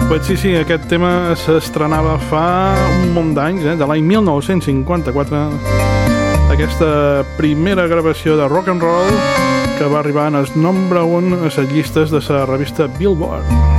Pues sí, aquest tema s'estrenava fa un munt d'anys, de l'any 1954. Aquesta primera gravació de rock and roll que va arribar en el nombre 1 a les llistes de la revista Billboard.